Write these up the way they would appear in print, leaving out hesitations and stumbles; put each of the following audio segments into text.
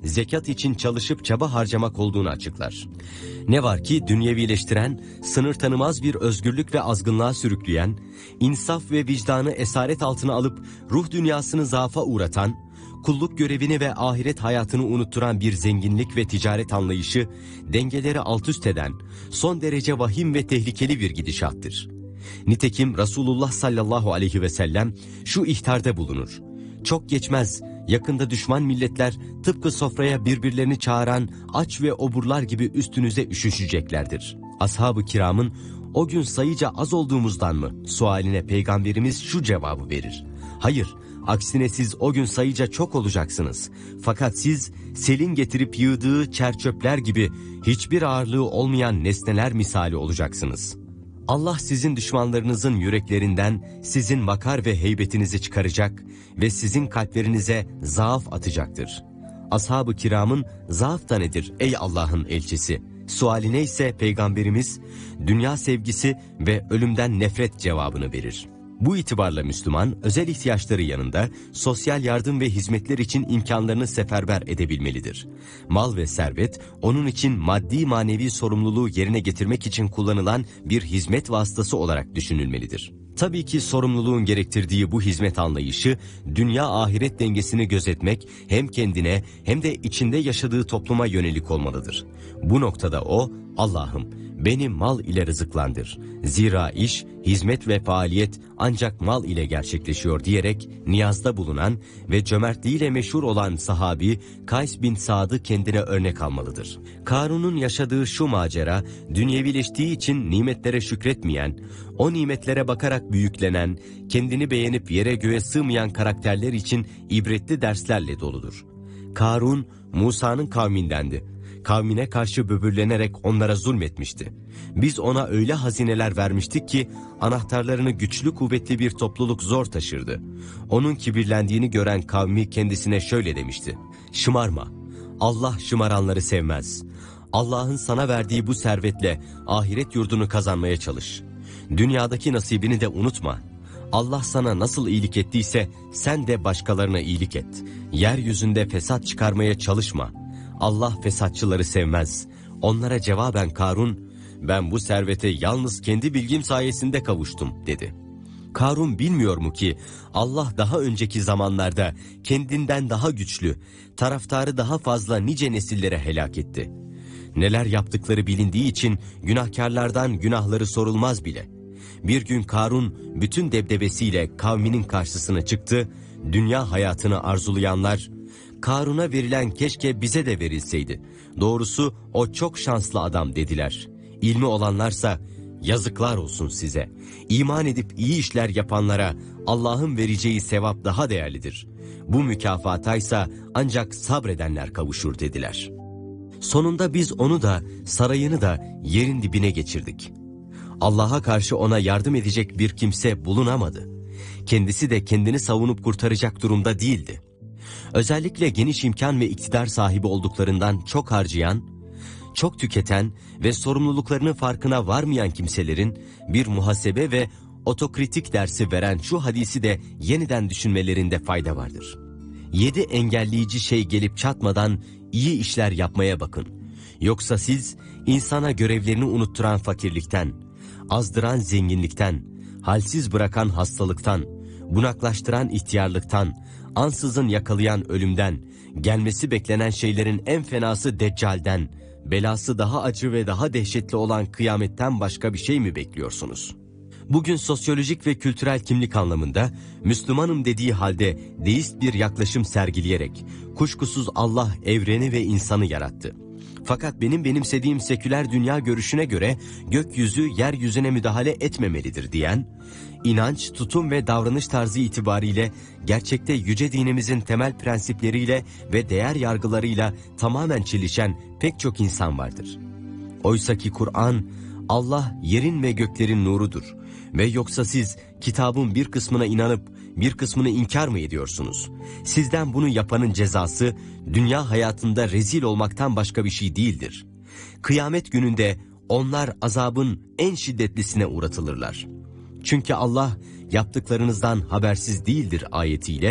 zekat için çalışıp çaba harcamak olduğunu açıklar. Ne var ki dünyevileştiren, sınır tanımaz bir özgürlük ve azgınlığa sürükleyen, insaf ve vicdanı esaret altına alıp ruh dünyasını zaafa uğratan, kulluk görevini ve ahiret hayatını unutturan bir zenginlik ve ticaret anlayışı, dengeleri altüst eden, son derece vahim ve tehlikeli bir gidişattır. Nitekim Resulullah sallallahu aleyhi ve sellem şu ihtarda bulunur: çok geçmez, yakında düşman milletler tıpkı sofraya birbirlerini çağıran aç ve oburlar gibi üstünüze üşüşeceklerdir. Ashab-ı kiramın o gün sayıca az olduğumuzdan mı sualine Peygamberimiz şu cevabı verir: hayır, aksine siz o gün sayıca çok olacaksınız. Fakat siz selin getirip yığdığı çerçöpler gibi hiçbir ağırlığı olmayan nesneler misali olacaksınız. Allah sizin düşmanlarınızın yüreklerinden sizin vakar ve heybetinizi çıkaracak ve sizin kalplerinize zaaf atacaktır. Ashab-ı kiramın zaaf da nedir ey Allah'ın elçisi sualine ise Peygamberimiz dünya sevgisi ve ölümden nefret cevabını verir. Bu itibarla Müslüman özel ihtiyaçları yanında sosyal yardım ve hizmetler için imkanlarını seferber edebilmelidir. Mal ve servet onun için maddi manevi sorumluluğu yerine getirmek için kullanılan bir hizmet vasıtası olarak düşünülmelidir. Tabii ki sorumluluğun gerektirdiği bu hizmet anlayışı dünya ahiret dengesini gözetmek hem kendine hem de içinde yaşadığı topluma yönelik olmalıdır. Bu noktada o Allah'ım beni mal ile rızıklandır. Zira iş, hizmet ve faaliyet ancak mal ile gerçekleşiyor diyerek niyazda bulunan ve cömertliğiyle meşhur olan sahabi Kays bin Sad'ı kendine örnek almalıdır. Karun'un yaşadığı şu macera, dünyevileştiği için nimetlere şükretmeyen, o nimetlere bakarak büyüklenen, kendini beğenip yere göğe sığmayan karakterler için ibretli derslerle doludur. Karun, Musa'nın kavmindendi. Kavmine karşı böbürlenerek onlara zulmetmişti. Biz ona öyle hazineler vermiştik ki anahtarlarını güçlü kuvvetli bir topluluk zor taşırdı. Onun kibirlendiğini gören kavmi kendisine şöyle demişti: şımarma, Allah şımaranları sevmez. Allah'ın sana verdiği bu servetle ahiret yurdunu kazanmaya çalış. Dünyadaki nasibini de unutma. Allah sana nasıl iyilik ettiyse sen de başkalarına iyilik et. Yeryüzünde fesat çıkarmaya çalışma. Allah fesatçıları sevmez. Onlara cevaben Karun, ben bu servete yalnız kendi bilgim sayesinde kavuştum dedi. Karun bilmiyor mu ki Allah daha önceki zamanlarda kendinden daha güçlü, taraftarı daha fazla nice nesillere helak etti. Neler yaptıkları bilindiği için günahkarlardan günahları sorulmaz bile. Bir gün Karun bütün debdebesiyle kavminin karşısına çıktı. Dünya hayatını arzulayanlar, Karun'a verilen keşke bize de verilseydi. Doğrusu o çok şanslı adam dediler. İlmi olanlarsa yazıklar olsun size. İman edip iyi işler yapanlara Allah'ın vereceği sevap daha değerlidir. Bu mükafataysa ancak sabredenler kavuşur dediler. Sonunda biz onu da sarayını da yerin dibine geçirdik. Allah'a karşı ona yardım edecek bir kimse bulunamadı. Kendisi de kendini savunup kurtaracak durumda değildi. Özellikle geniş imkan ve iktidar sahibi olduklarından çok harcayan, çok tüketen ve sorumluluklarının farkına varmayan kimselerin bir muhasebe ve otokritik dersi veren şu hadisi de yeniden düşünmelerinde fayda vardır. 7 engelleyici şey gelip çatmadan iyi işler yapmaya bakın. Yoksa siz insana görevlerini unutturan fakirlikten, azdıran zenginlikten, halsiz bırakan hastalıktan, bunaklaştıran ihtiyarlıktan, ansızın yakalayan ölümden, gelmesi beklenen şeylerin en fenası Deccal'den, belası daha acı ve daha dehşetli olan kıyametten başka bir şey mi bekliyorsunuz? Bugün sosyolojik ve kültürel kimlik anlamında Müslümanım dediği halde deist bir yaklaşım sergileyerek kuşkusuz Allah evreni ve insanı yarattı. Fakat benim benimsediğim seküler dünya görüşüne göre gökyüzü yeryüzüne müdahale etmemelidir diyen, inanç, tutum ve davranış tarzı itibariyle gerçekte yüce dinimizin temel prensipleriyle ve değer yargılarıyla tamamen çelişen pek çok insan vardır. Oysaki Kur'an, Allah yerin ve göklerin nurudur ve yoksa siz kitabın bir kısmına inanıp bir kısmını inkar mı ediyorsunuz? Sizden bunu yapanın cezası dünya hayatında rezil olmaktan başka bir şey değildir. Kıyamet gününde onlar azabın en şiddetlisine uğratılırlar. Çünkü Allah yaptıklarınızdan habersiz değildir ayetiyle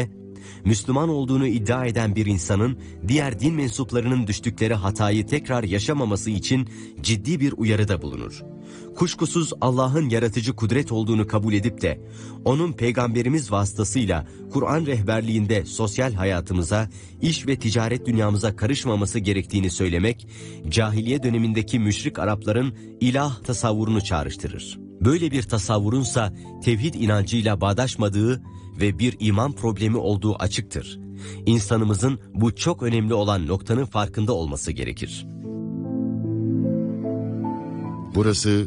Müslüman olduğunu iddia eden bir insanın diğer din mensuplarının düştükleri hatayı tekrar yaşamaması için ciddi bir uyarıda bulunur. Kuşkusuz Allah'ın yaratıcı kudret olduğunu kabul edip de onun peygamberimiz vasıtasıyla Kur'an rehberliğinde sosyal hayatımıza, iş ve ticaret dünyamıza karışmaması gerektiğini söylemek, cahiliye dönemindeki müşrik Arapların ilah tasavvurunu çağrıştırır. Böyle bir tasavvurunsa tevhid inancıyla bağdaşmadığı ve bir iman problemi olduğu açıktır. İnsanımızın bu çok önemli olan noktanın farkında olması gerekir. Burası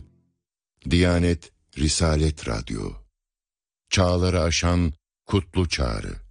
Diyanet Risalet Radyo. Çağları aşan kutlu çağrı.